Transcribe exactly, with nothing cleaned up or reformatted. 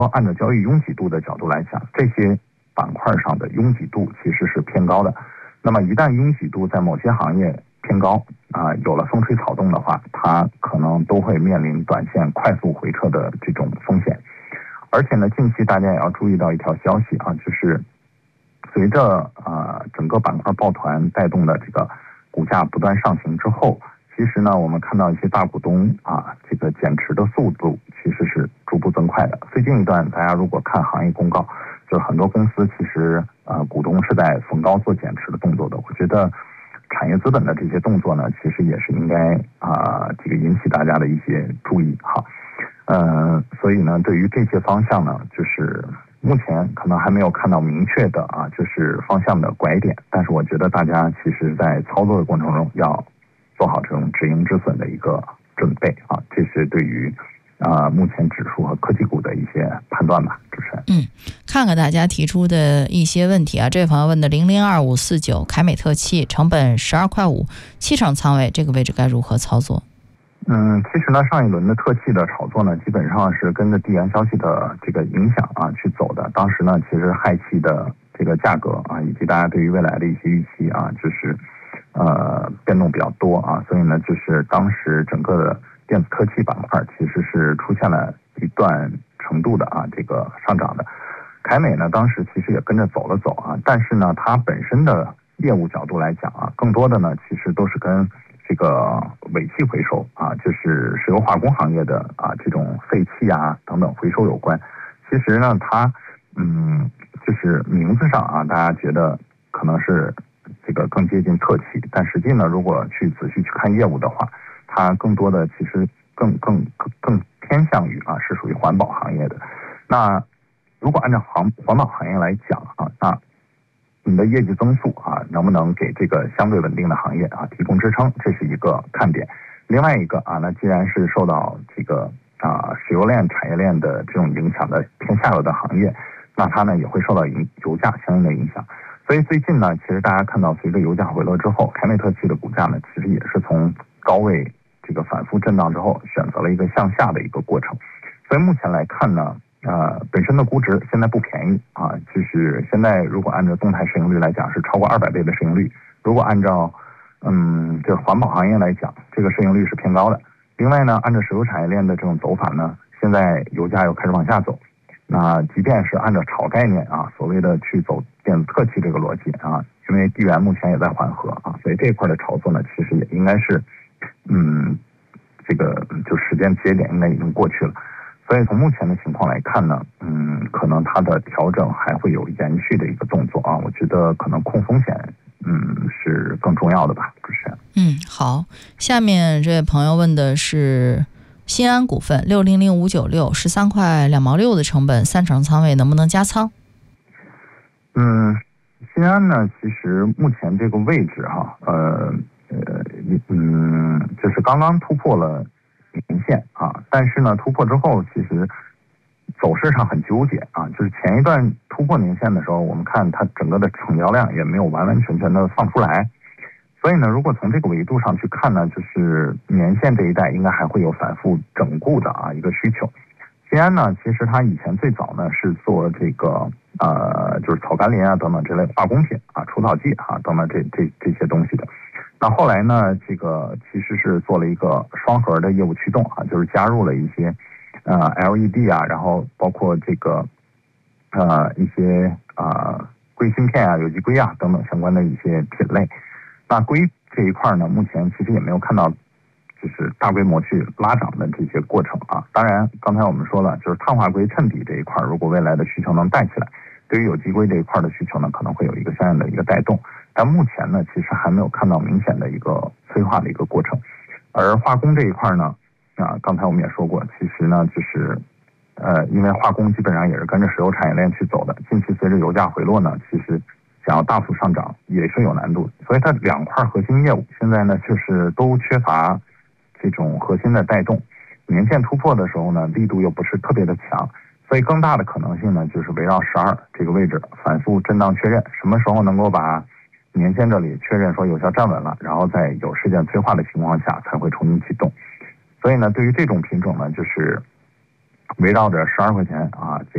按照交易拥挤度的角度来讲，这些板块上的拥挤度其实是偏高的。那么一旦拥挤度在某些行业偏高啊，有了风吹草动的话，它可能都会面临短线快速回撤的这种风险。而且呢，近期大家也要注意到一条消息啊，就是随着啊、呃、整个板块抱团带动的这个股价不断上行之后，其实呢，我们看到一些大股东啊，这个减持的速度其实是逐步增快的。最近一段，大家如果看行业公告，就是很多公司其实呃股东是在逢高做减持的动作的。我觉得产业资本的这些动作呢，其实也是应该啊、呃、这个引起大家的一些注意哈。呃，所以呢，对于这些方向呢，就是目前可能还没有看到明确的啊，就是方向的拐点。但是我觉得大家其实在操作的过程中要做好这种止盈止损的一个准备啊，这是对于啊、呃、目前指数和科技股的一些判断吧。主持人， 嗯，看看大家提出的一些问题啊。这位朋友问的零零二五四九凯美特气，成本十二块五，七成仓位，这个位置该如何操作？ 嗯，其实呢，上一轮的特气的炒作呢，基本上是跟着地缘消息的这个影响啊去走的。当时呢，其实氦气的这个价格啊，以及大家对于未来的一些预期啊，就是呃变动比较多啊，所以呢，就是当时整个的电子科技板块其实是出现了一段程度的啊这个上涨的。凯美呢，当时其实也跟着走了走啊，但是呢，它本身的业务角度来讲啊，更多的呢，其实都是跟这个尾气回收啊，就是石油化工行业的啊这种废气啊等等回收有关。其实呢，它嗯，就是名字上啊，大家觉得可能是这个更接近特气，但实际呢，如果去仔细去看业务的话，它更多的其实更更更更偏向于啊是属于环保行业的。那如果按照环环保行业来讲啊，那你的业绩增速啊，能不能给这个相对稳定的行业啊提供支撑，这是一个看点。另外一个啊，那既然是受到这个啊石油链产业链的这种影响的偏下游的行业，那它呢也会受到影油价相应的影响。所以最近呢，其实大家看到随着油价回落之后，凯美特气的股价呢，其实也是从高位这个反复震荡之后，选择了一个向下的一个过程。所以目前来看呢，呃，本身的估值现在不便宜啊，就是现在如果按照动态市盈率来讲是超过二百倍的市盈率，如果按照嗯这环保行业来讲，这个市盈率是偏高的。另外呢，按照石油产业链的这种走法呢，现在油价又开始往下走，那即便是按照炒概念啊，所谓的去走电子特气这个逻辑啊，因为地缘目前也在缓和啊，所以这一块的炒作呢，其实也应该是嗯这个就时间节点应该已经过去了。所以从目前的情况来看呢，嗯，可能它的调整还会有延续的一个动作啊。我觉得可能控风险，嗯，是更重要的吧，主持人。 嗯，好。下面这位朋友问的是新安股份六零零五九六，十三块两毛六的成本，三成仓位，能不能加仓？ 嗯，新安呢，其实目前这个位置哈，呃呃嗯，就是刚刚突破了年线啊，但是呢，突破之后其实走势上很纠结啊，就是前一段突破年线的时候，我们看它整个的成交量也没有完完全全的放出来，所以呢，如果从这个维度上去看呢，就是年线这一带应该还会有反复整固的啊一个需求。新安呢，其实它以前最早呢是做这个呃，就是草甘膦啊等等这类化工品啊、除草剂啊等等这这这些东西的。那后来呢，这个其实是做了一个双核的业务驱动啊，就是加入了一些呃 L E D 啊，然后包括这个呃一些啊、呃、硅芯片啊、有机硅啊等等相关的一些品类。那硅这一块呢，目前其实也没有看到就是大规模去拉涨的这些过程啊。当然，刚才我们说了，就是碳化硅衬底这一块，如果未来的需求能带起来，对于有机硅这一块的需求呢，可能会有一个相应的一个带动。但目前呢，其实还没有看到明显的一个催化的一个过程。而化工这一块呢，啊，刚才我们也说过，其实呢，就是呃，因为化工基本上也是跟着石油产业链去走的，近期随着油价回落呢，其实想要大幅上涨也是有难度，所以它两块核心业务现在呢，就是都缺乏这种核心的带动，年线突破的时候呢，力度又不是特别的强，所以更大的可能性呢，就是围绕十二这个位置反复震荡确认，什么时候能够把年线这里确认说有效站稳了，然后在有事件催化的情况下才会重新启动。所以呢，对于这种品种呢，就是围绕着十二块钱啊。